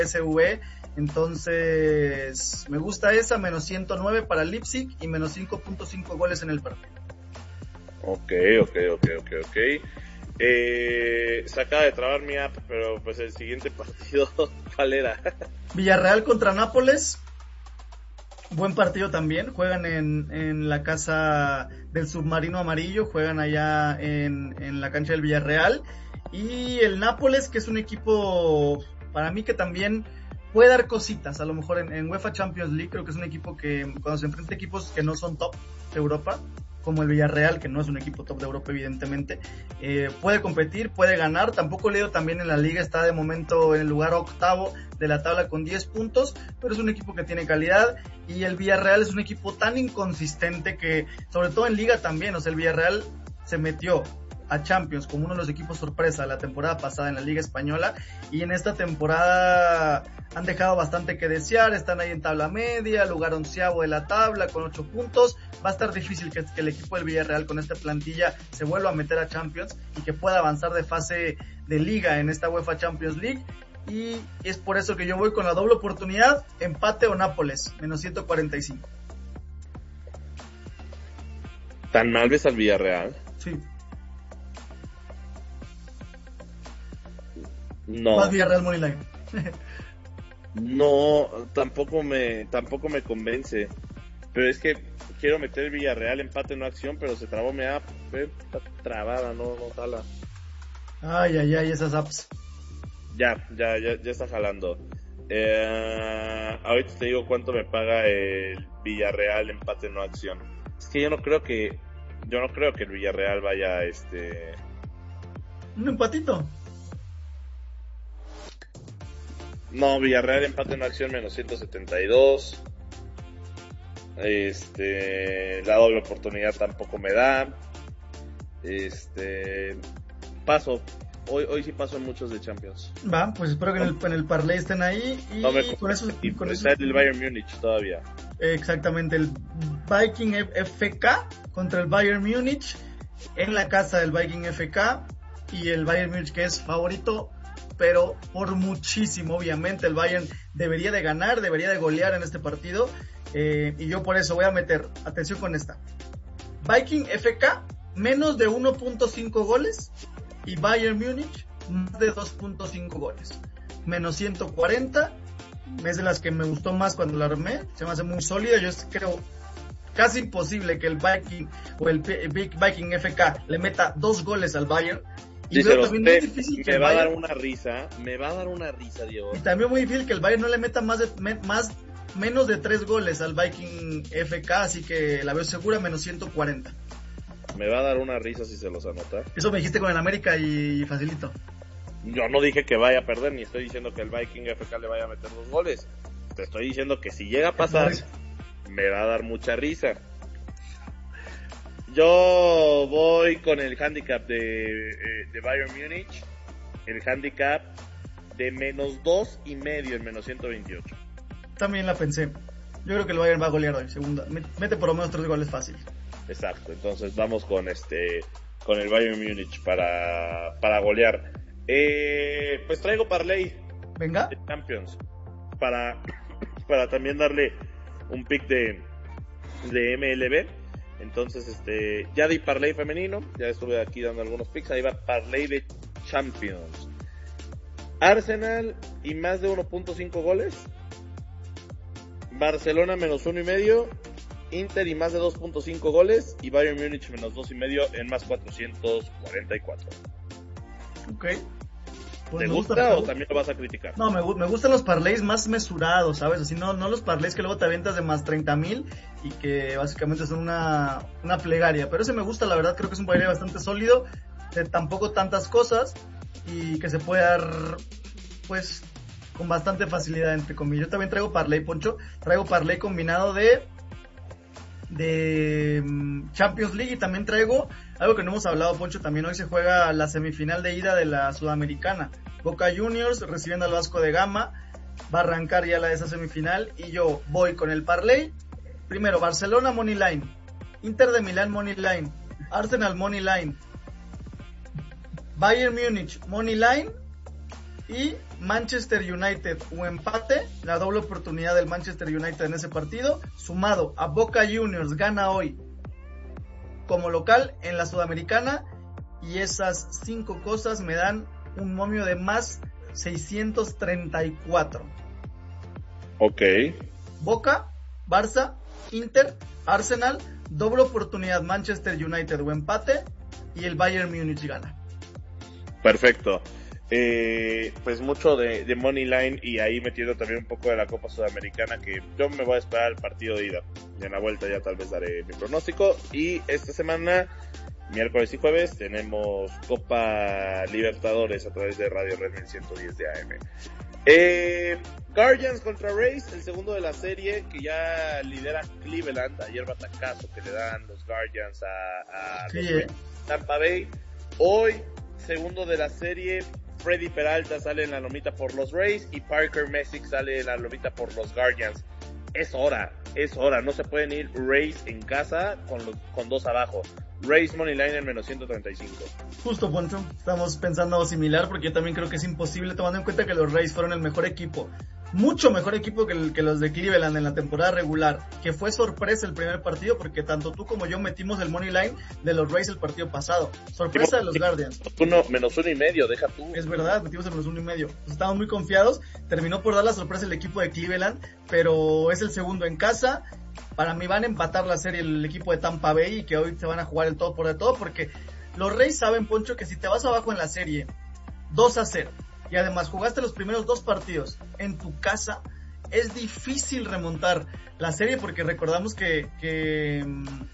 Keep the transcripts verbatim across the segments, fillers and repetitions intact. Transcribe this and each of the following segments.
S V. Entonces, me gusta esa, menos ciento nueve para Leipzig y menos cinco punto cinco goles en el partido. Ok, ok, ok, ok, ok. Eh, se acaba de trabar mi app, pero pues el siguiente partido, ¿cuál era? Villarreal contra Nápoles. Buen partido también. Juegan en, en la casa del submarino amarillo. Juegan allá en, en la cancha del Villarreal. Y el Nápoles, que es un equipo, para mí que también puede dar cositas. A lo mejor en, en UEFA Champions League, creo que es un equipo que cuando se enfrenta a equipos que no son top de Europa, como el Villarreal, que no es un equipo top de Europa evidentemente, eh, puede competir, puede ganar. Tampoco leo también en la liga, está de momento en el lugar octavo de la tabla con diez puntos, pero es un equipo que tiene calidad, y el Villarreal es un equipo tan inconsistente que, sobre todo en liga también, o sea, el Villarreal se metió a Champions como uno de los equipos sorpresa la temporada pasada en la Liga Española, y en esta temporada han dejado bastante que desear. Están ahí en tabla media, lugar onceavo de la tabla con ocho puntos. Va a estar difícil que, que el equipo del Villarreal con esta plantilla se vuelva a meter a Champions y que pueda avanzar de fase de liga en esta UEFA Champions League, y es por eso que yo voy con la doble oportunidad, empate o Nápoles, menos ciento cuarenta y cinco. ¿Tan mal ves al Villarreal? Sí. No. Más Villarreal Moneyline. No, tampoco me, tampoco me convence. Pero es que quiero meter Villarreal empate no acción, pero se trabó mi app. Está trabada, no, no jala. Ay, ay, ay, esas apps. Ya, ya, ya, ya está jalando. Eh, ahorita te digo cuánto me paga el Villarreal empate no acción. Es que yo no creo que, yo no creo que el Villarreal vaya, este. Un empatito. No, Villarreal empate en acción menos ciento setenta y dos. Este, la doble oportunidad tampoco me da. Este, paso. Hoy, hoy sí paso en muchos de Champions. Va, pues espero que en el, en el parlay estén ahí. Y no me con eso, y con está eso el Bayern Múnich todavía. Exactamente, el Viking F K contra el Bayern Múnich en la casa del Viking F K, y el Bayern Múnich, que es favorito, pero por muchísimo. Obviamente el Bayern debería de ganar, debería de golear en este partido, eh, y yo por eso voy a meter, atención con esta, Viking F K menos de uno punto cinco goles y Bayern Múnich más de dos punto cinco goles, menos ciento cuarenta. Es de las que me gustó más cuando la armé, se me hace muy sólida. Yo creo casi imposible que el Viking o el Big Viking F K le meta dos goles al Bayern. Y Dice, veo también muy difícil me que el va Bayern, a dar una risa, me va a dar una risa, Diego. Y también muy difícil que el Bayern no le meta más de, me, más menos de tres goles al Viking F K, así que la veo segura, menos ciento cuarenta. Me va a dar una risa si se los anota. Eso me dijiste con el América y facilito. Yo no dije que vaya a perder, ni estoy diciendo que el Viking F K le vaya a meter dos goles. Te estoy diciendo que si llega a pasar, me va a dar mucha risa. Yo voy con el handicap de, de Bayern Múnich. El handicap de menos dos y medio en menos ciento veintiocho. También la pensé. Yo creo que el Bayern va a golear hoy, segunda. Mete por lo menos tres goles fácil. Exacto, entonces vamos con este, con el Bayern Múnich para, para golear. Eh, pues traigo parlay. Venga. De Champions. Para, para también darle un pick de, de M L B. Entonces, este, ya di parlay femenino, ya estuve aquí dando algunos picks, ahí va parlay de Champions. Arsenal y más de uno punto cinco goles. Barcelona menos uno y medio. Inter y más de dos punto cinco goles. Y Bayern Múnich menos dos y medio en más cuatrocientos cuarenta y cuatro. Ok. Pues ¿te gusta, gusta o también lo vas a criticar? No, me, me gustan los parlays más mesurados, ¿sabes? Así no, no los parlays que luego te avientas de más treinta mil y que básicamente son una, una plegaria. Pero ese me gusta, la verdad, creo que es un parlay bastante sólido, de tampoco tantas cosas y que se puede dar, pues, con bastante facilidad, entre comillas. Yo también traigo parlay, Poncho. Traigo parlay combinado de de Champions League, y también traigo algo que no hemos hablado, Poncho. También hoy se juega la semifinal de ida de la Sudamericana. Boca Juniors recibiendo al Vasco de Gama. Va a arrancar ya la de esa semifinal y yo voy con el parlay. Primero Barcelona Money Line, Inter de Milán Money Line, Arsenal Money Line, Bayern Múnich Money Line Y Manchester United o empate, la doble oportunidad del Manchester United en ese partido, sumado a Boca Juniors gana hoy como local en la Sudamericana, y esas cinco cosas me dan un momio de más seiscientos treinta y cuatro. Ok. Boca, Barça, Inter, Arsenal, doble oportunidad Manchester United o empate, y el Bayern Múnich gana. Perfecto. Eh, pues mucho de, de Money Line, y ahí metiendo también un poco de la Copa Sudamericana, que yo me voy a esperar el partido de ida, y en la vuelta ya tal vez daré mi pronóstico. Y esta semana, miércoles y jueves, tenemos Copa Libertadores a través de Radio Red mil ciento diez de A M. Eh, Guardians contra Rays, el segundo de la serie, que ya lidera Cleveland. Ayer batacazo que le dan los Guardians a, a los Sí, eh. Tampa Bay. Hoy, segundo de la serie, Freddy Peralta sale en la lomita por los Rays y Parker Messick sale en la lomita por los Guardians. Es hora, es hora, no se pueden ir Rays en casa con, los, con dos abajo. Rays Money Line en menos ciento treinta y cinco. Justo, Poncho, estamos pensando algo similar, porque yo también creo que es imposible, tomando en cuenta que los Rays fueron el mejor equipo, mucho mejor equipo que, el, que los de Cleveland en la temporada regular, que fue sorpresa el primer partido, porque tanto tú como yo metimos el Money Line de los Rays el partido pasado. Sorpresa de los Guardians. Uno, menos uno y medio, deja tú. Es verdad, metimos el menos uno y medio. Pues estábamos muy confiados, terminó por dar la sorpresa el equipo de Cleveland, pero es el segundo en casa. Para mí van a empatar la serie el equipo de Tampa Bay, y que hoy se van a jugar el todo por el todo, porque los Rays saben, Poncho, que si te vas abajo en la serie dos a cero, y además jugaste los primeros dos partidos en tu casa, es difícil remontar la serie, porque recordamos que que,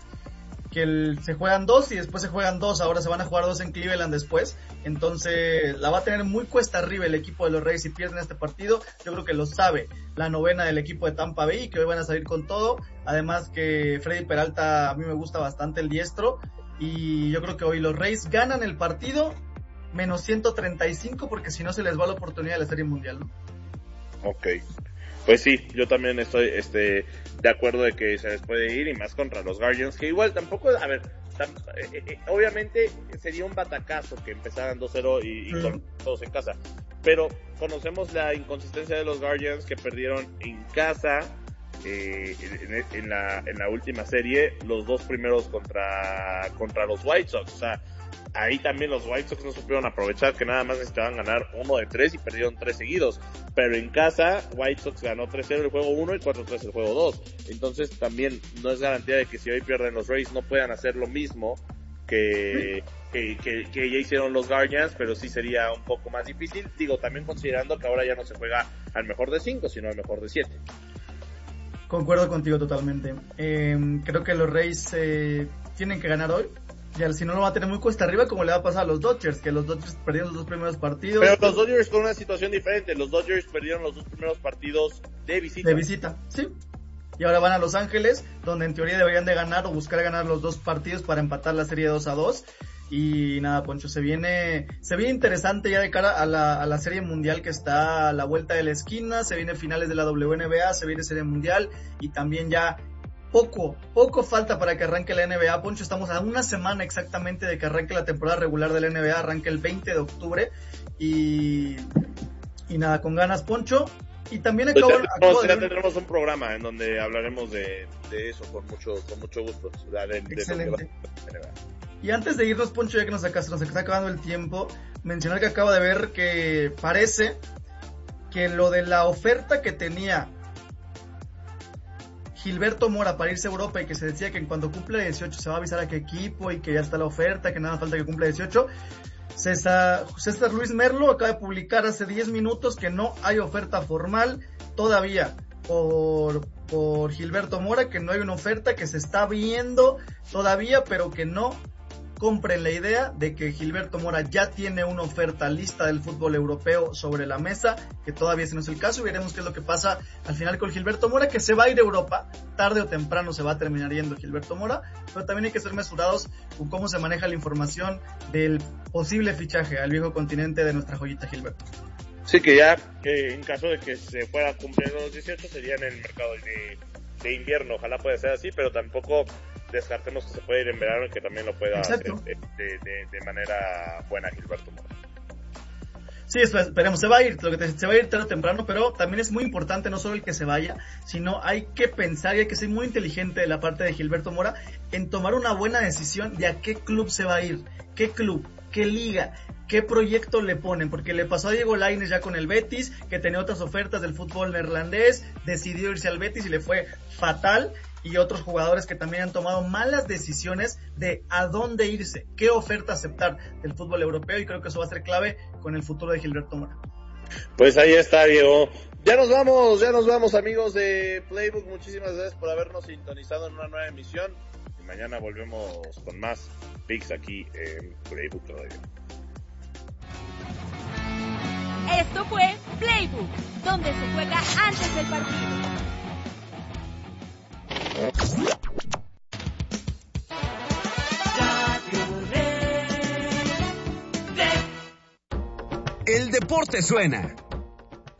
que el, se juegan dos y después se juegan dos, ahora se van a jugar dos en Cleveland después, entonces la va a tener muy cuesta arriba el equipo de los Rays si pierden este partido. Yo creo que lo sabe la novena del equipo de Tampa Bay, y que hoy van a salir con todo, además que Freddy Peralta a mí me gusta bastante, el diestro, y yo creo que hoy los Rays ganan el partido menos ciento treinta y cinco, porque si no se les va la oportunidad de la Serie Mundial, ¿no? Ok, pues sí, yo también estoy este de acuerdo de que se les puede ir, y más contra los Guardians, que igual tampoco, a ver, tam, eh, eh, obviamente sería un batacazo que empezaran dos cero y, y mm. con todos en casa, pero conocemos la inconsistencia de los Guardians, que perdieron en casa eh, en, en la en la última serie los dos primeros contra contra los White Sox. O sea, ahí también los White Sox no supieron aprovechar que nada más necesitaban ganar uno de tres y perdieron tres seguidos. Pero en casa, White Sox ganó tres cero el juego uno y cuatro tres el juego dos. Entonces también no es garantía de que si hoy pierden los Rays no puedan hacer lo mismo que, que, que, que ya hicieron los Guardians, pero sí sería un poco más difícil. Digo, también considerando que ahora ya no se juega al mejor de cinco, sino al mejor de siete. Concuerdo contigo totalmente. Eh, creo que los Rays eh, tienen que ganar hoy. Ya, si no, lo va a tener muy cuesta arriba, como le va a pasar a los Dodgers, que los Dodgers perdieron los dos primeros partidos. Pero los Dodgers con una situación diferente. Los Dodgers perdieron los dos primeros partidos de visita. De visita, sí. Y ahora van a Los Ángeles, donde en teoría deberían de ganar o buscar ganar los dos partidos para empatar la serie dos a dos. Y nada, Poncho, se viene se viene interesante ya de cara a la, a la Serie Mundial, que está a la vuelta de la esquina. Se viene finales de la W N B A, se viene Serie Mundial, y también ya Poco, poco falta para que arranque la N B A, Poncho. Estamos a una semana exactamente de que arranque la temporada regular de la N B A, arranca el veinte de octubre, y, y nada, con ganas, Poncho. Y también acabo, pues ya, acabo ya de... tendremos un programa en donde hablaremos de, de eso con mucho, con mucho gusto. De, de, Excelente. De y antes de irnos, Poncho, ya que nos, acá, se nos está acabando el tiempo, mencionar que acabo de ver que parece que lo de la oferta que tenía Gilberto Mora para irse a Europa, y que se decía que en cuanto cumpla dieciocho se va a avisar a qué equipo, y que ya está la oferta, que nada falta que cumpla dieciocho. César, César Luis Merlo acaba de publicar hace diez minutos que no hay oferta formal todavía por, por Gilberto Mora, que no hay una oferta, que se está viendo todavía, pero que no compren la idea de que Gilberto Mora ya tiene una oferta lista del fútbol europeo sobre la mesa, que todavía ese no es el caso, y veremos qué es lo que pasa al final con Gilberto Mora, que se va a ir a Europa, tarde o temprano se va a terminar yendo Gilberto Mora, pero también hay que ser mesurados con cómo se maneja la información del posible fichaje al viejo continente de nuestra joyita Gilberto. Sí, que ya, que en caso de que se fuera cumpliendo los dieciocho, sería en el mercado de, de invierno, ojalá pueda ser así, pero tampoco descartemos que se puede ir en verano y que también lo pueda Exacto. hacer de, de, de, de manera buena Gilberto Mora. Sí, esperemos, se va a ir, lo que te, se va a ir tarde o temprano, pero también es muy importante no solo el que se vaya, sino hay que pensar y hay que ser muy inteligente de la parte de Gilberto Mora en tomar una buena decisión de a qué club se va a ir, qué club, qué liga, qué proyecto le ponen, porque le pasó a Diego Lainez ya con el Betis, que tenía otras ofertas del fútbol neerlandés, decidió irse al Betis y le fue fatal, y otros jugadores que también han tomado malas decisiones de a dónde irse, qué oferta aceptar del fútbol europeo, y creo que eso va a ser clave con el futuro de Gilberto Mora. Pues ahí está, Diego. Ya nos vamos, ya nos vamos, amigos de Playbook. Muchísimas gracias por habernos sintonizado en una nueva emisión. Y mañana volvemos con más picks aquí en Playbook Radio. Esto fue Playbook, donde se juega antes del partido. El deporte suena.